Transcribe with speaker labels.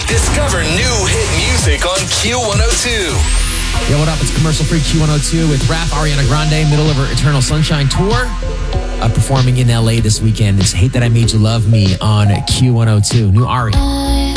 Speaker 1: Discover new hit music on Q102.
Speaker 2: Yo, what up? It's commercial-free Q102 with Raph, Ariana Grande, middle of her Eternal Sunshine tour. Performing in LA this weekend. It's Hate That I Made You Love Me on Q102. New Ari.